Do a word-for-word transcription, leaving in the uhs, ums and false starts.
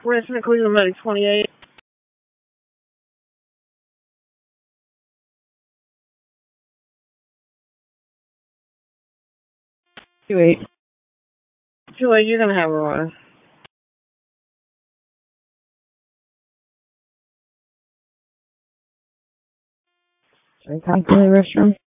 Richmond, Cleveland, Medic twenty-eight. Two eight. Two eight, you're gonna have a run. Can I come to the restroom?